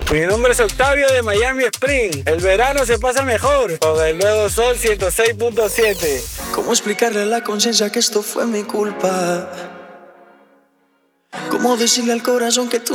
Mi nombre es Octavio de Miami Spring. El verano se pasa mejor con el nuevo Sol 106.7. ¿Cómo explicarle a la conciencia que esto fue mi culpa? ¿Cómo decirle al corazón que tú